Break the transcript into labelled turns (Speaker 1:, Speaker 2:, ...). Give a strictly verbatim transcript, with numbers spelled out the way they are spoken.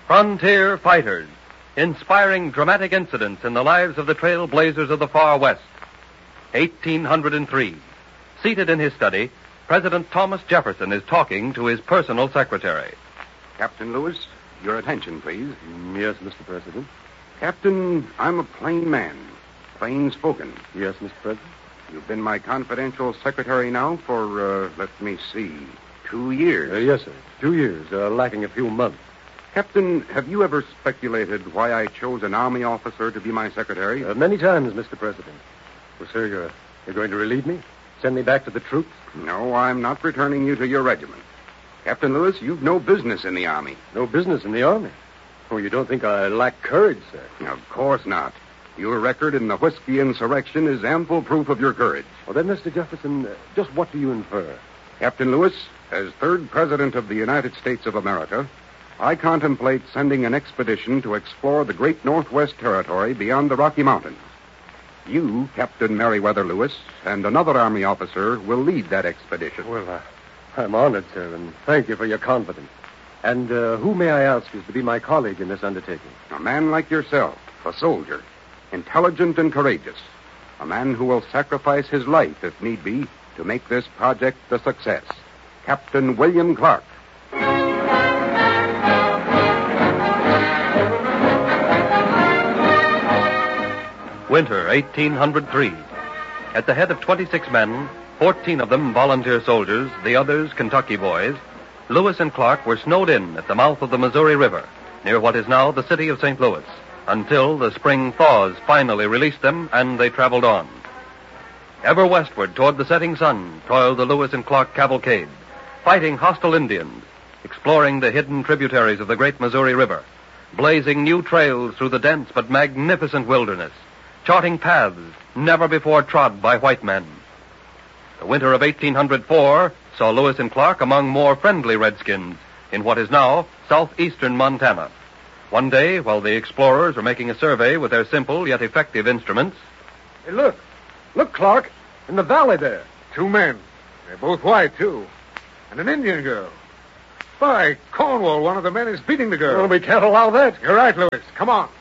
Speaker 1: Frontier Fighters, inspiring dramatic incidents in the lives of the trailblazers of the far west. eighteen oh three. Seated in his study, President Thomas Jefferson is talking to his personal secretary.
Speaker 2: Captain Lewis, your attention, please.
Speaker 3: Yes, Mister President.
Speaker 2: Captain, I'm a plain man, plain spoken.
Speaker 3: Yes, Mister President.
Speaker 2: You've been my confidential secretary now for, uh, let me see, two years.
Speaker 3: Uh, yes, sir. Two years, uh, lacking a few months.
Speaker 2: Captain, have you ever speculated why I chose an Army officer to be my secretary?
Speaker 3: Uh, many times, Mister President. Well, sir, you're, you're going to relieve me? Send me back to the troops?
Speaker 2: No, I'm not returning you to your regiment. Captain Lewis, you've no business in the Army.
Speaker 3: No business in the Army? Oh, you don't think I lack courage, sir?
Speaker 2: Of course not. Your record in the whiskey insurrection is ample proof of your courage.
Speaker 3: Well, then, Mister Jefferson, uh, just what do you infer?
Speaker 2: Captain Lewis, as third President of the United States of America, I contemplate sending an expedition to explore the great Northwest Territory beyond the Rocky Mountains. You, Captain Meriwether Lewis, and another Army officer will lead that expedition.
Speaker 3: Well, uh, I'm honored, sir, and thank you for your confidence. And uh, who, may I ask, is to be my colleague in this undertaking?
Speaker 2: A man like yourself, a soldier, intelligent and courageous. A man who will sacrifice his life, if need be, to make this project a success. Captain William Clark.
Speaker 1: Winter, eighteen oh three. At the head of twenty-six men, fourteen of them volunteer soldiers, the others Kentucky boys, Lewis and Clark were snowed in at the mouth of the Missouri River, near what is now the city of Saint Louis, until the spring thaws finally released them and they traveled on. Ever westward toward the setting sun toiled the Lewis and Clark cavalcade, fighting hostile Indians, exploring the hidden tributaries of the great Missouri River, blazing new trails through the dense but magnificent wilderness, charting paths never before trod by white men. The winter of eighteen oh four saw Lewis and Clark among more friendly redskins in what is now southeastern Montana. One day, while the explorers were making a survey with their simple yet effective instruments...
Speaker 4: Hey, look. Look, Clark. In the valley there. Two men. They're both white, too. And an Indian girl. By Cornwall, one of the men is beating the girl.
Speaker 3: Well, we can't allow that.
Speaker 4: You're right, Lewis. Come on.